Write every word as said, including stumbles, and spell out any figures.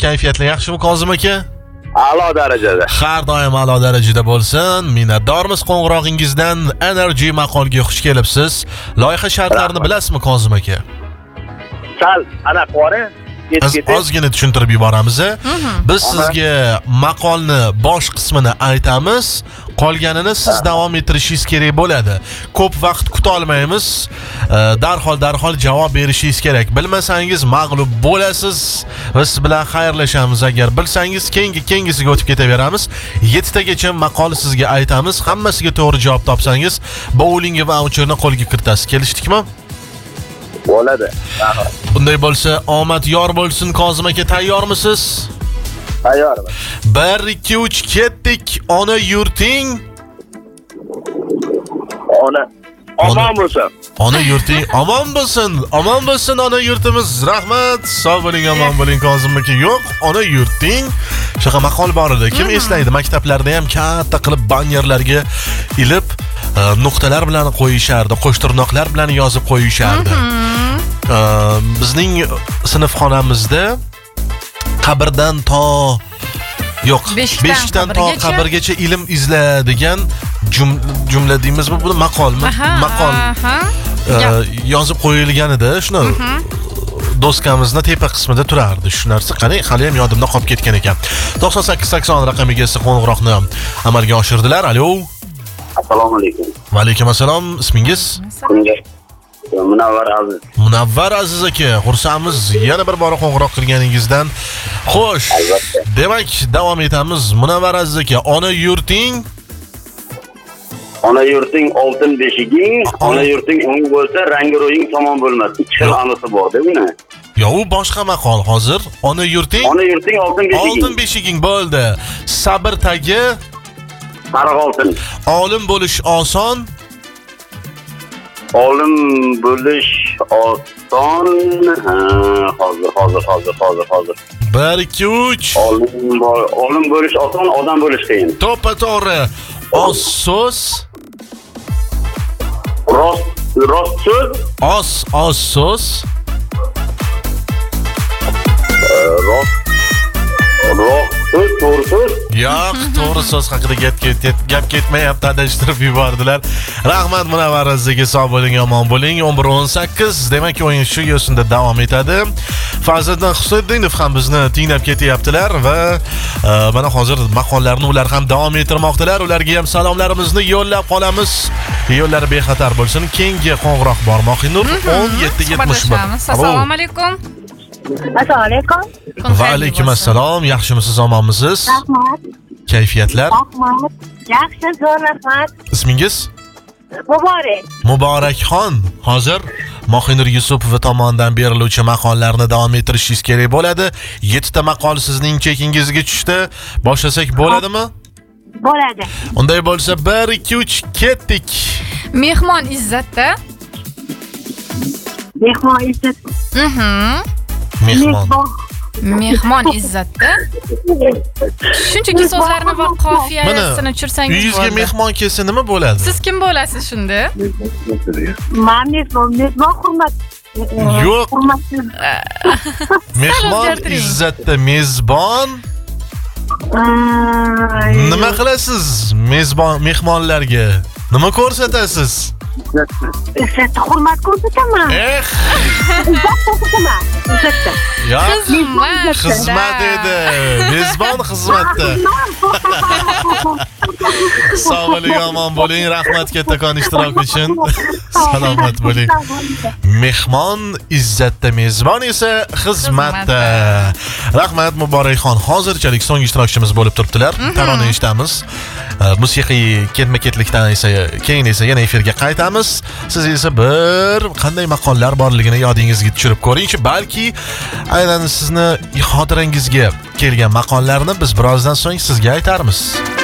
kayfiyatlar yaxshimi Kozim aka? A'lo darajada. Har doim a'lo darajada bo'lsin. Minnatdormiz qo'ng'irog'ingizdan. Energy maqolga xush kelibsiz. Loyiha shartlarini bilasizmi Kozim aka? Sal ana qori Biz ozgina tushuntirib yuboramiz. Biz sizga maqolni bosh qismini aytamiz, qolganini siz davom ettirishingiz kerak bo'ladi. Ko'p vaqt kuta olmaymiz. Darhol darhol javob berishingiz kerak. Bilmasangiz mag'lub bo'lasiz. Biz bilan xayrlashamiz. Agar bilsangiz keyingi keyingisiga o'tib ketaveramiz. yettitagacha maqol sizga aytamiz. Hammasiga to'g'ri javob topsangiz, bowling voucherni qo'lga kiritasiz. Kelishdikmi? Bo'ladi. Bunday bo'lsa, omad yor bo'lsin. Kozim aka, tayyormisiz? Tayyorman. bir ikki uch ketdik. Ona yurting. Ona omon bo'lsin. Ona yurting omon bo'lsin. Omon bo'lsin ona yurtimiz. Rahmat. Sog' bo'ling, omon bo'ling Kozim aka. Yo'q, ona yurting. Shunaqa maqol bor edi. Kim eslaydi? Maktablarda ham katta qilib bannerlarga ilib nuqtalar bilan qo'yishardi, qo'shtirnoqlar bilan yozib qo'yishardi. Bizning sinfxonamizda qabrdan to yo'q, beshikdan to qabrgacha ilm izla degan jumla deymizmi? Bu maqolmi? Maqol yozib qo'yilgan edi. Shuni doskamizni tepa qismida turardi. Shu narsa qani hali ham yodimda qolib ketgan ekan. to'qson sakkiz sakson raqamiga qo'ng'iroqni amalga oshirdilar. Alo. Assalomu alaykum. Va alaykum assalom. Ismingiz? Munavvar Aziz. Munavvar Aziz aka, xursandmiz yana bir bor qo'ng'iroq qilganingizdan. Xo'sh, demak davom etamiz. Munavvar Aziz aka, ona yurting. Ona yurting oltin beshiging, ona yurting o'ng bo'lsa, rangi ro'ying tomon bo'lmas. Ikkita ma'nosi bor-da buni. Yo, u boshqa maqol hozir. Ona yurting. Ona yurting oltin beshiging. Oltin beshiging bo'ldi. Sabr tagi sariq oltin. Olim bo'lish oson. Olim bo'lish oson. Ha, hozir, hozir, hozir, hozir, hozir. bir ikki uch. Olim olim bo'lish oson, odam bo'lish qiyin. To'ppa to'g'ri. Oz so'z. Rost, rost so'z. Oz, oz so'z. Rost. Rost so'z, to'g'ri so'z. Yo'q, to'g'ri so'z haqida gap gap ketmayapti, adashtirib yubordilar. Rahmat Munavvar Azizaga, sog' bo'ling, omon bo'ling. o'n bir o'n sakkiz, demak o'yin shu yo'sinda davom etadi. Fazliddin Husaynov ham bizni tinglab ketyaptilar va mana hozir maqollarni ular ham davom ettirmoqdalar. Ularga ham salomlarimizni yo'llab qolamiz. Yo'llari bexatar bo'lsin. Keyingi qo'ng'iroq bor Mohinur o'n yetti yetmish bir. Assalomu alaykum. Assalomu alaykum. Va alaykum assalom. Yaxshimisiz, omonmisiz? Rahmat. Kayfiyatlar? Rahmat. Yaxshi, zo'r rahmat. Ismingiz? Muborak. Muborakxon. Hozir Mohinur Yusupov tomonidan beriluvchi maqollarni davom ettirishingiz kerak bo'ladi. yettita maqol sizning chekingizga tushdi. Boshlasak bo'ladimi? Bo'ladi. Unday bo'lsa bir ikki uch ketdik. Mehmon izzatda. Mehmon izzat. Mhm. Mehmon. Mehmon izzatda. Shunchaki so'zlarni va qofiyasini tushirsangiz bo'ladi. Uyingizga mehmon kelsa nima bo'ladi? Siz kim bo'lasiz shunda? Men mehmon, mehmon hurmat. Yo'q. Hurmatsiz. Mehmon izzatda mezbon. Nima qilasiz mezbon mehmonlarga? Nima ko'rsatasiz? Izzatda hurmat ko'rsataman. Eh. Izzat ko'rsataman. Izzatda. Yo'q. Xizmat. Xizmat edi. Mezbon xizmatda. Sog' bo'ling, omon bo'ling. Rahmat kattakon ishtirok uchun. Salomat bo'ling. Mehmon izzatda, mezbon esa xizmatda. Rahmat Muborakxon. Hozirchalik so'nggi ishtirokchimiz bo'lib turibdilar. Tarona eshitamiz. Musiqiy ketma-ketlikdan esa keyin esa yana efirga qaytamiz. Siz esa bir qanday maqollar borligini yodingizga tushirib ko'ringchi. Balki aynan sizni xotirangizga kelgan maqollarni biz birozdan so'ng sizga aytarmiz.